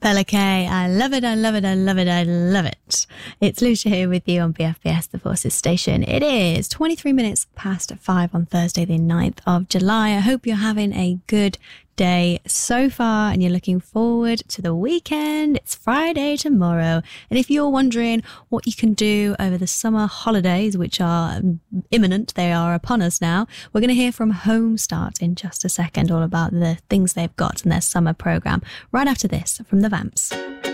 Bella Kay, I love it, I love it, I love it, I love it. It's Lucia here with you on BFBS, the Forces Station. It is 23 minutes past 5 on Thursday, the 9th of July. I hope you're having a good day so far and you're looking forward to the weekend. It's Friday tomorrow. And if you're wondering what you can do over the summer holidays, which are imminent, they are upon us now, we're going to hear from Homestart in just a second, all about the things they've got in their summer program, right after this from the Vamps.